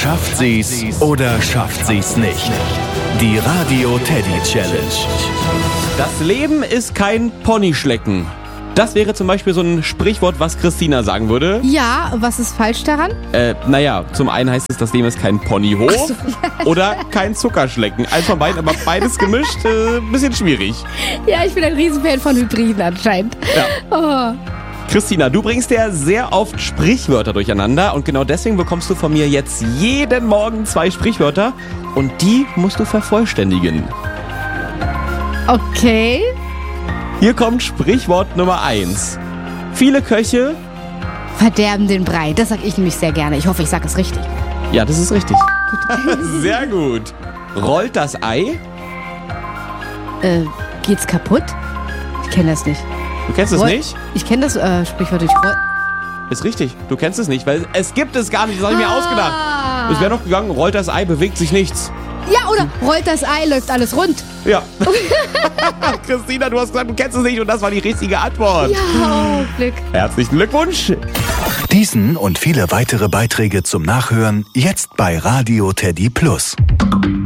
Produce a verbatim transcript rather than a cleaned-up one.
Schafft sie's oder schafft sie's nicht? Die Radio Teddy Challenge. Das Leben ist kein Ponyschlecken. Das wäre zum Beispiel so ein Sprichwort, was Christina sagen würde. Ja, was ist falsch daran? Äh, naja, zum einen heißt es, das Leben ist kein Ponyhof so. oder kein Zuckerschlecken. Eins von beiden, aber beides gemischt, äh, ein bisschen schwierig. Ja, ich bin ein Riesenfan von Hybriden anscheinend. Ja. Oh. Christina, du bringst ja sehr oft Sprichwörter durcheinander und genau deswegen bekommst du von mir jetzt jeden Morgen zwei Sprichwörter und die musst du vervollständigen. Okay. Hier kommt Sprichwort Nummer eins. Viele Köche... Verderben den Brei. Das sag ich nämlich sehr gerne. Ich hoffe, ich sag es richtig. Ja, das ist richtig. Gut. Sehr gut. Rollt das Ei? äh, geht's kaputt? Ich kenne das nicht. Du kennst es Roll- nicht? Ich kenne das äh, Sprichwort nicht. Roll- Ist richtig. Du kennst es nicht, weil es gibt es gar nicht. Das habe ich mir Ah. ausgedacht. Es wäre noch gegangen, rollt das Ei, bewegt sich nichts. Ja, oder rollt das Ei, läuft alles rund. Ja. Christina, du hast gesagt, du kennst es nicht und das war die richtige Antwort. Ja, oh, Glück. Herzlichen Glückwunsch. Diesen und viele weitere Beiträge zum Nachhören jetzt bei Radio Teddy Plus.